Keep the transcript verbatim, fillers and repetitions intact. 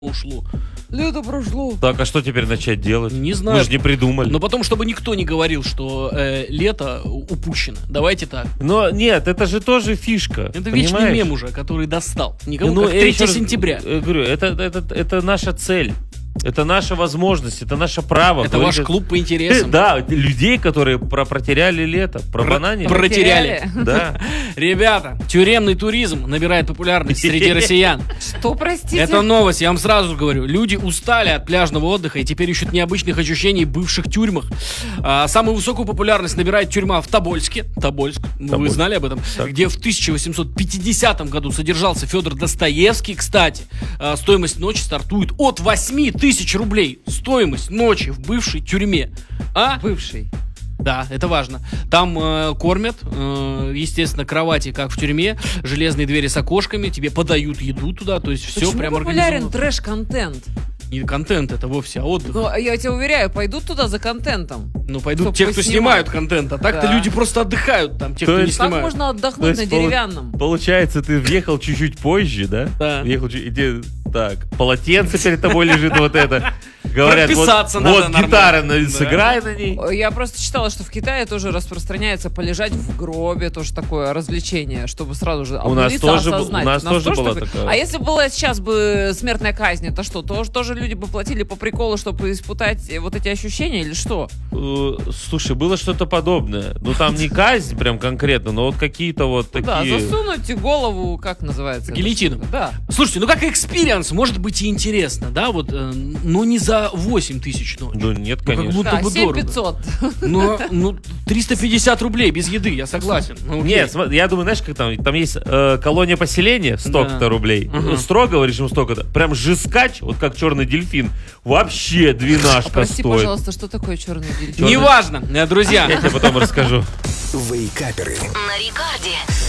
ушло. Лето прошло. Так, а что теперь начать делать? Не знаю. Мы же не придумали. Но потом, чтобы никто не говорил, что э, лето упущено. Давайте так. Но нет, это же тоже фишка. Это понимаешь? вечный мем уже, который достал. Никому Ну, как я еще третьего раз сентября. говорю, это, это, это наша цель. Это наша возможность, это наше право. Это ваш клуб по интересам. Да, людей, которые про протеряли лето, про банане. Протеряли. Да. Ребята, тюремный туризм набирает популярность среди россиян. Что, простите? Это новость, я вам сразу говорю. Люди устали от пляжного отдыха и теперь ищут необычных ощущений в бывших тюрьмах. А, самую высокую популярность набирает тюрьма в Тобольске. Тобольск. Вы Тобольск. знали об этом? Так. Где в тысяча восемьсот пятидесятом году содержался Федор Достоевский. Кстати, а, стоимость ночи стартует от восьми тысяч рублей. Стоимость ночи в бывшей тюрьме. А? Бывший. Да, это важно. Там э, кормят, э, естественно, кровати, как в тюрьме, железные двери с окошками, тебе подают еду туда, то есть все Почему прям популярен организовано. трэш-контент? Не контент это вовсе, а отдых. Ну, я тебя уверяю, пойдут туда за контентом. Ну, пойдут Чтоб те, кто поснимать. снимают контент, а так-то Да. люди просто отдыхают там, те, То кто не есть- Как снимают. можно То отдохнуть на есть, полу- деревянном? Получается, ты въехал чуть-чуть позже, да? Да. Въехал чуть... иди- Так, полотенце перед тобой лежит, вот это. Говорят, вот, Прописаться надо вот нормально. гитара, на- Да. сыграй на ней. Я просто читала, что в Китае тоже распространяется полежать в гробе, тоже такое развлечение, чтобы сразу же У нас обнулиться, тоже бу- осознать. у нас тоже была такое? такая. А если была сейчас бы смертная казнь, это что? Тоже, тоже люди бы платили по приколу, чтобы испытать вот эти ощущения или что? Э, Слушай, было что-то подобное. Ну, там не казнь прям конкретно, но вот какие-то вот Ну да, такие... засунуть голову, как называется? это Гильотину. штука? Да. Слушайте, ну как экспириенс может быть и интересно, да, вот, э, но не за восемь тысяч ночь. Ну, нет, Ну, как конечно. будто Да, бы семь дорого. пятьсот. Но, ну, триста пятьдесят рублей без еды, я согласен. Ну, окей. Нет, смотри, я думаю, знаешь, как там, там есть э, колония поселения, столько-то Да. рублей. Ага. Строго говоришь, ему столько-то. Прям жескач, вот как черный дельфин, вообще двенашка А прости, стоит. пожалуйста, что такое черный дельфин? Неважно, э, друзья. Я тебе потом расскажу. Вейкаперы. На Рекорде.